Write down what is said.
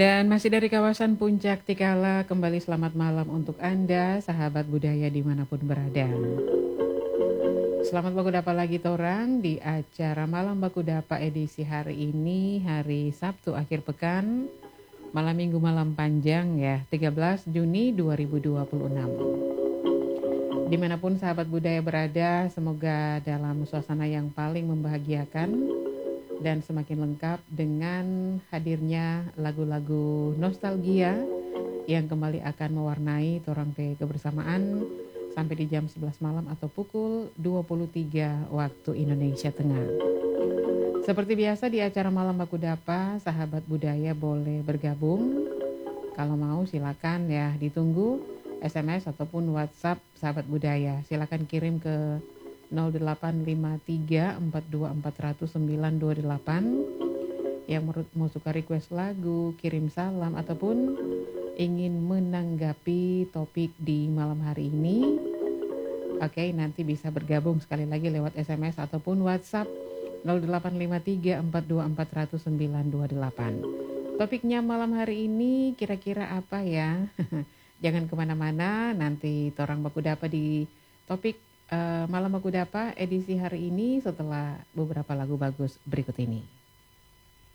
Dan masih dari kawasan Puncak Tikala, kembali selamat malam untuk Anda, sahabat budaya dimanapun berada. Selamat Bakudapa lagi torang di acara Malam Bakudapa edisi hari ini, hari Sabtu akhir pekan, malam minggu malam panjang ya, 13 Juni 2026. Dimanapun sahabat budaya berada, semoga dalam suasana yang paling membahagiakan dan semakin lengkap dengan hadirnya lagu-lagu nostalgia yang kembali akan mewarnai torang pe kebersamaan sampai di jam 11 malam atau pukul 23 waktu Indonesia Tengah. Seperti biasa di acara Malam Bakudapa, sahabat budaya boleh bergabung. Kalau mau silakan ya, ditunggu SMS ataupun WhatsApp sahabat budaya. Silakan kirim ke 085342400928 yang mau suka request lagu, kirim salam ataupun ingin menanggapi topik di malam hari ini. Oke, nanti bisa bergabung sekali lagi lewat SMS ataupun WhatsApp 085342400928. Topiknya malam hari ini kira-kira apa ya? Jangan kemana-mana, nanti torang Bakudapa di topik Malam Bakudapa edisi hari ini setelah beberapa lagu bagus berikut ini.